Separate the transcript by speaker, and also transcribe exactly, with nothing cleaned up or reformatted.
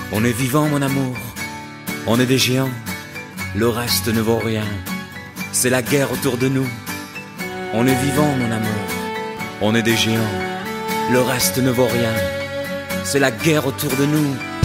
Speaker 1: On est vivant mon amour, on est des géants, le reste ne vaut rien. C'est la guerre autour de nous. On est vivant mon amour, on est des géants, le reste ne vaut rien. C'est la guerre autour de nous.